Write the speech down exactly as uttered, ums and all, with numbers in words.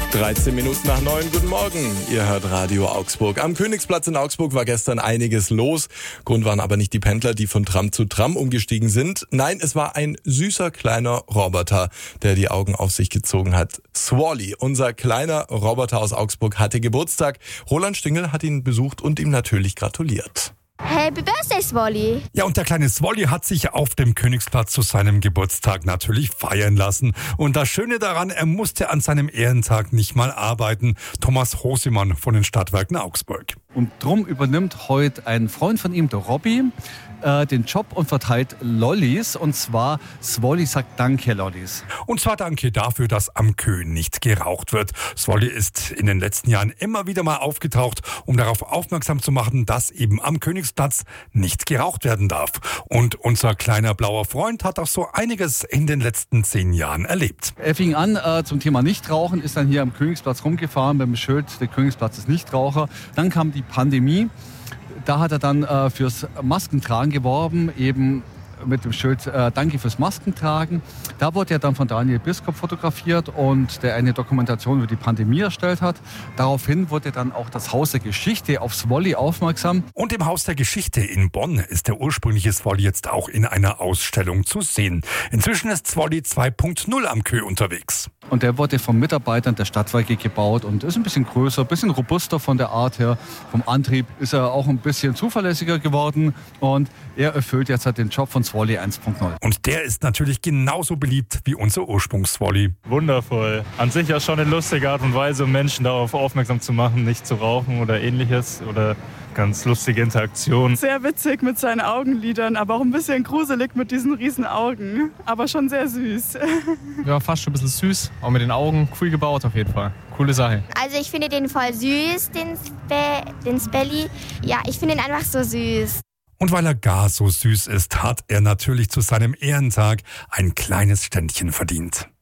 dreizehn Minuten nach neun, guten Morgen. Ihr hört Radio Augsburg. Am Königsplatz in Augsburg war gestern einiges los. Grund waren aber nicht die Pendler, die von Tram zu Tram umgestiegen sind. Nein, es war ein süßer kleiner Roboter, der die Augen auf sich gezogen hat. Swally, unser kleiner Roboter aus Augsburg, hatte Geburtstag. Roland Stingel hat ihn besucht und ihm natürlich gratuliert. Happy Birthday, Swally! Ja, und der kleine Swally hat sich auf dem Königsplatz zu seinem Geburtstag natürlich feiern lassen. Und das Schöne daran, er musste an seinem Ehrentag nicht mal arbeiten. Thomas Hosemann von den Stadtwerken Augsburg. Und drum übernimmt heute ein Freund von ihm, der Robby, äh, den Job und verteilt Lollis. Und zwar, Swally sagt Danke, Lollis. Und zwar danke dafür, dass am Kö nicht geraucht wird. Swally ist in den letzten Jahren immer wieder mal aufgetaucht, um darauf aufmerksam zu machen, dass eben am Königsplatz nicht geraucht werden darf. Und unser kleiner blauer Freund hat auch so einiges in den letzten zehn Jahren erlebt. Er fing an äh, zum Thema Nichtrauchen, ist dann hier am Königsplatz rumgefahren mit dem Schild, der Königsplatz ist Nichtraucher. Dann kam die Pandemie. Da hat er dann äh, fürs Maskentragen geworben, eben mit dem Schild äh, Danke fürs Maskentragen. Da wurde er dann von Daniel Biskup fotografiert und der eine Dokumentation über die Pandemie erstellt hat. Daraufhin wurde dann auch das Haus der Geschichte auf Swally aufmerksam. Und im Haus der Geschichte in Bonn ist der ursprüngliche Swally jetzt auch in einer Ausstellung zu sehen. Inzwischen ist Swally zwei Punkt null am Kö unterwegs. Und der wurde von Mitarbeitern der Stadtwerke gebaut und ist ein bisschen größer, ein bisschen robuster von der Art her. Vom Antrieb ist er auch ein bisschen zuverlässiger geworden und er erfüllt jetzt halt den Job von Swally eins Punkt null. Und der ist natürlich genauso beliebt wie unser Ursprungs-Swally. Wundervoll. An sich ja schon eine lustige Art und Weise, um Menschen darauf aufmerksam zu machen, nicht zu rauchen oder ähnliches. Oder ganz lustige Interaktion. Sehr witzig mit seinen Augenlidern, aber auch ein bisschen gruselig mit diesen riesen Augen. Aber schon sehr süß. Ja, fast schon ein bisschen süß. Auch mit den Augen cool gebaut auf jeden Fall. Coole Sache. Also ich finde den voll süß, den, Spe den Spelly. Ja, ich finde ihn einfach so süß. Und weil er gar so süß ist, hat er natürlich zu seinem Ehrentag ein kleines Ständchen verdient.